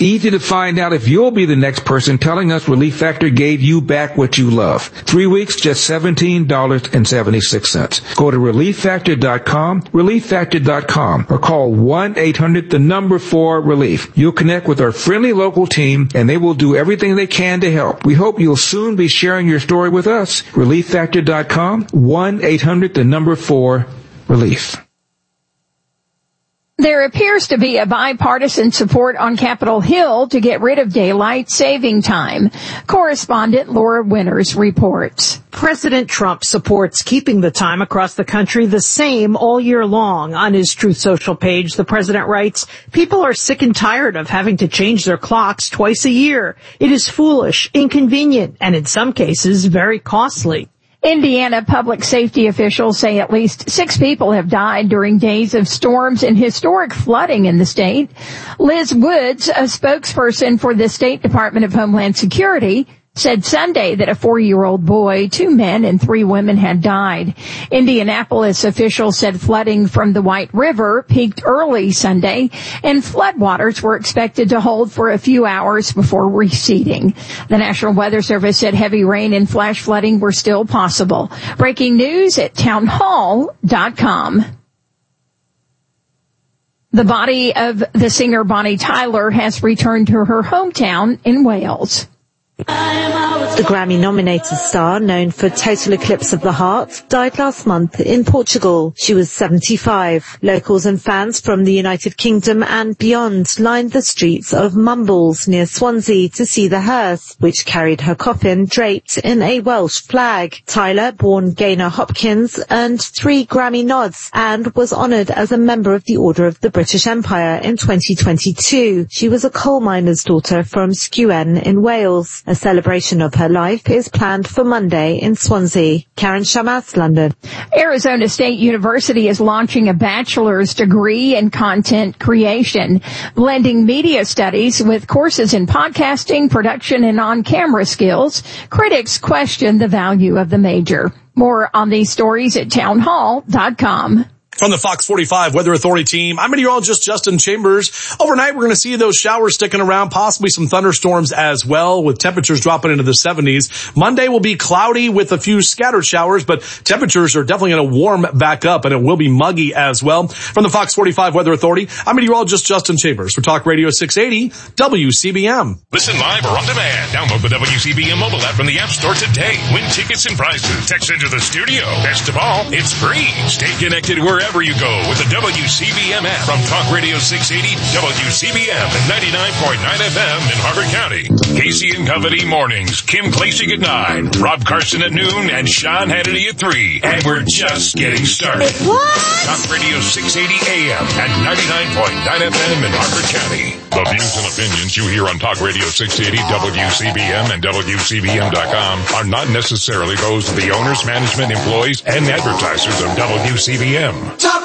easy to find out if you'll be the next person telling us Relief Factor gave you back what you love. 3 weeks, just $17.76. Go to ReliefFactor.com, ReliefFactor.com, or call 1-800-4RELIEF. You'll connect with our friendly local team, and they will do everything they can to help. We hope you'll soon be sharing your story with us. ReliefFactor.com, 1-800-4RELIEF. There appears to be a bipartisan support on Capitol Hill to get rid of daylight saving time. Correspondent Laura Winters reports. President Trump supports keeping the time across the country the same all year long. On his Truth Social page, the president writes, "People are sick and tired of having to change their clocks twice a year. It is foolish, inconvenient, and in some cases, very costly." Indiana public safety officials say at least 6 people have died during days of storms and historic flooding in the state. Liz Woods, a spokesperson for the State Department of Homeland Security, said Sunday that a 4-year-old boy, 2 men and 3 women had died. Indianapolis officials said flooding from the White River peaked early Sunday, and floodwaters were expected to hold for a few hours before receding. The National Weather Service said heavy rain and flash flooding were still possible. Breaking news at townhall.com. The body of the singer Bonnie Tyler has returned to her hometown in Wales. The Grammy-nominated star, known for Total Eclipse of the Heart, died last month in Portugal. She was 75. Locals and fans from the United Kingdom and beyond lined the streets of Mumbles near Swansea to see the hearse, which carried her coffin draped in a Welsh flag. Tyler, born Gaynor Hopkins, earned 3 Grammy nods and was honoured as a member of the Order of the British Empire in 2022. She was a coal miner's daughter from Skewen in Wales. A celebration of her life is planned for Monday in Swansea. Karen Shamas, London. Arizona State University is launching a bachelor's degree in content creation, blending media studies with courses in podcasting, production, and on-camera skills. Critics question the value of the major. More on these stories at townhall.com. From the Fox 45 Weather Authority team, I'm meteorologist Justin Chambers. Overnight, we're going to see those showers sticking around, possibly some thunderstorms as well, with temperatures dropping into the 70s. Monday will be cloudy with a few scattered showers, but temperatures are definitely going to warm back up, and it will be muggy as well. From the Fox 45 Weather Authority, I'm meteorologist Justin Chambers for Talk Radio 680 WCBM. Listen live or on demand. Download the WCBM mobile app from the App Store today. Win tickets and prizes. Text into the studio. Best of all, it's free. Stay connected wherever you go with the WCBM app from Talk Radio 680 WCBM and 99.9 FM in Harford County. Casey and Company mornings. Kim Klacik at 9, Rob Carson at noon, and Sean Hannity at 3. And we're just getting started. What? Talk Radio 680 AM and 99.9 FM in Harford County. The views and opinions you hear on Talk Radio 680 WCBM and WCBM.com are not necessarily those of the owners, management, employees, and advertisers of WCBM.